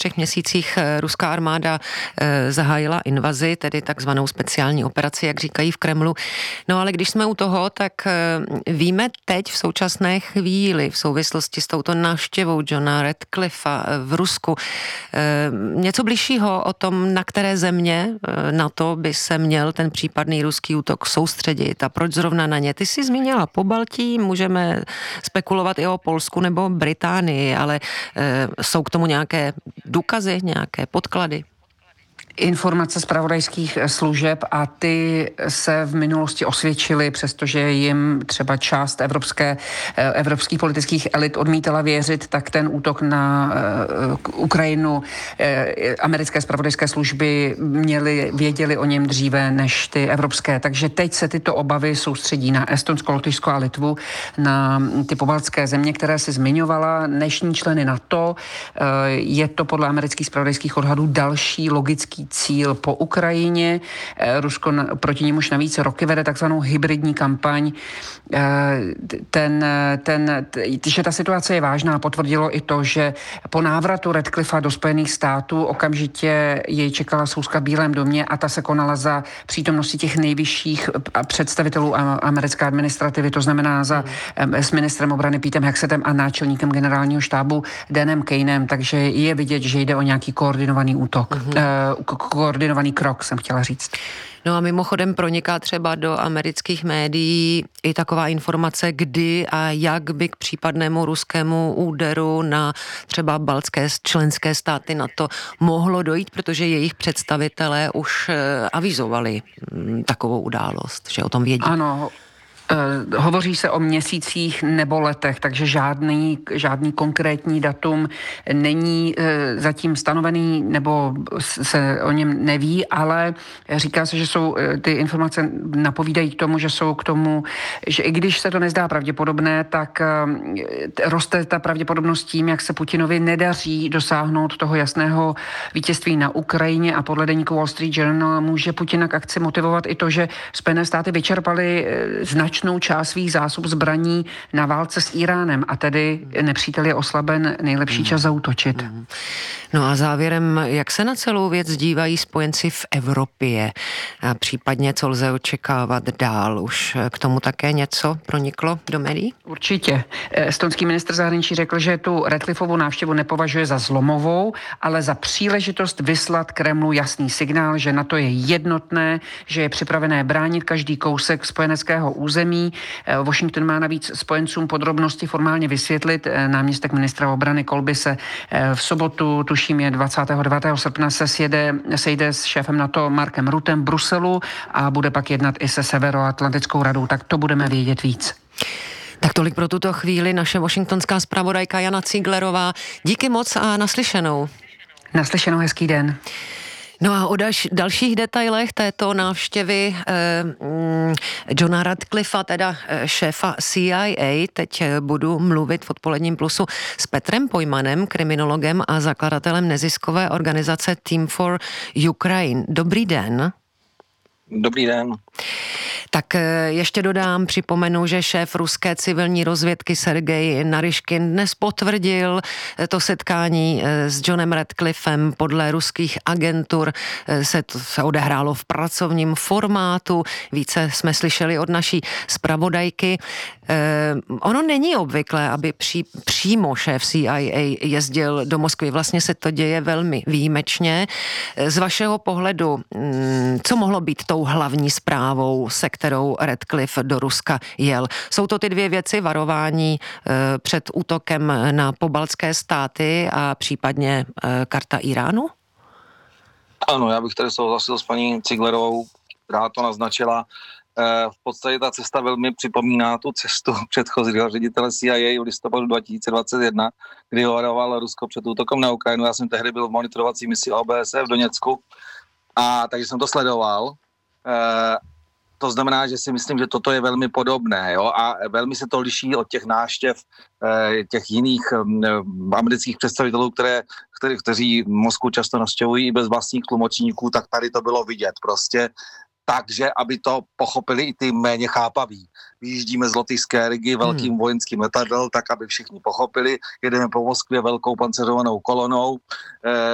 3 měsících ruská armáda zahájila invazi, tedy takzvanou speciální operaci, jak říkají v Kremlu. No ale když jsme u toho, tak víme teď v současné chvíli v souvislosti s touto návštěvou Johna Radcliffa v Rusku něco bližšího o tom, na které země na to by se měl ten případný ruský útok soustředit a proč zrovna na ně. Ty jsi zmínila Pobaltí, můžeme spekulovat i o Polsku nebo Británii, ale jsou k tomu nějaké důkazy, nějaké podklady? Informace zpravodajských služeb a ty se v minulosti osvědčily, přestože jim třeba část evropských politických elit odmítala věřit, tak ten útok na Ukrajinu americké zpravodajské služby věděli o něm dříve než ty evropské. Takže teď se tyto obavy soustředí na Estonsko, Lotyšsko a Litvu, na ty pobaltské země, které si zmiňovala, dnešní členy NATO. Je to podle amerických zpravodajských odhadů další logický cíl po Ukrajině. Rusko proti němuž navíc roky vede takzvanou hybridní kampaň. Že ta situace je vážná, potvrdilo i to, že po návratu Radcliffa do Spojených států okamžitě jej čekala schůzka v Bílém domě a ta se konala za přítomnosti těch nejvyšších představitelů americké administrativy, to znamená s ministrem obrany Petem Hexetem a náčelníkem generálního štábu Danem Kanem, takže je vidět, že jde o nějaký koordinovaný útok. Koordinovaný krok, jsem chtěla říct. No a mimochodem proniká třeba do amerických médií i taková informace, kdy a jak by k případnému ruskému úderu na třeba baltské členské státy NATO mohlo dojít, protože jejich představitelé už avizovali takovou událost, že o tom vědí. Ano. Hovoří se o měsících nebo letech, takže žádný konkrétní datum není zatím stanovený nebo se o něm neví, ale říká se, že ty informace napovídají k tomu, že i když se to nezdá pravděpodobné, tak roste ta pravděpodobnost tím, jak se Putinovi nedaří dosáhnout toho jasného vítězství na Ukrajině a podle deníku Wall Street Journal může Putina k akci motivovat i to, že Spojené státy vyčerpaly značnou část svých zásob zbraní na válce s Iránem a tedy nepřítel je oslaben, nejlepší čas zaútočit. No a závěrem, jak se na celou věc dívají spojenci v Evropě a případně co lze očekávat dál? Už k tomu také něco proniklo do médií? Určitě. Estonský ministr zahraničí řekl, že tu Radcliffovu návštěvu nepovažuje za zlomovou, ale za příležitost vyslat Kremlu jasný signál, že NATO je jednotné, že je připravené bránit každý kousek spojeneckého území. Washington má navíc spojencům podrobnosti formálně vysvětlit. Náměstek ministra obrany Kolby se v sobotu, tuším je 29. srpna, se sejde s šéfem NATO Markem Ruttem v Bruselu a bude pak jednat i se Severoatlantickou radou. Tak to budeme vědět víc. Tak tolik pro tuto chvíli naše washingtonská zpravodajka Jana Cíglerová. Díky moc a naslyšenou. Naslyšenou, hezký den. No a o dalších detailech této návštěvy Johna Radcliffa, teda šéfa CIA, teď budu mluvit v Odpoledním plusu s Petrem Pojmanem, kriminologem a zakladatelem neziskové organizace Team for Ukraine. Dobrý den. Dobrý den. Tak ještě připomenu, že šéf ruské civilní rozvědky Sergej Naryškin dnes potvrdil to setkání s Johnem Radcliffem. Podle ruských agentur se odehrálo v pracovním formátu. Více jsme slyšeli od naší zpravodajky. Ono není obvyklé, aby přímo šéf CIA jezdil do Moskvy. Vlastně se to děje velmi výjimečně. Z vašeho pohledu, co mohlo být tou hlavní zprávou, se kterou Radcliffe do Ruska jel? Jsou to ty dvě věci, varování před útokem na pobaltské státy a případně karta Iránu? Ano, já bych tady souhlasil s paní Ciglerovou, která to naznačila. V podstatě ta cesta velmi připomíná tu cestu předchozího ředitele CIA v listopadu 2021, kdy varoval Rusko před útokem na Ukrajinu. Já jsem tehdy byl v monitorovací misi OBSE v Doněcku, a takže jsem to sledoval. To znamená, že si myslím, že toto je velmi podobné, jo? A velmi se to liší od těch návštěv těch jiných amerických představitelů, kteří Moskvu často navštěvují i bez vlastních tlumočníků, tak tady to bylo vidět prostě. Takže, aby to pochopili i ty méně chápaví. Vyjíždíme z Lotyšské Rigy velkým vojenským letadlem, tak aby všichni pochopili. Jedeme po Moskvě velkou panceřovanou kolonou.